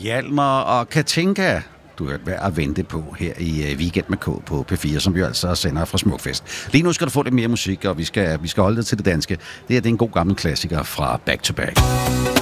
Hjalmar og Katinka. Du er værd at vente på her i Weekend med K på P4, som vi altså sender fra Smukfest. Lige nu skal du få lidt mere musik, og vi skal holde det til det danske. Det er en god gammel klassiker fra Back to Back.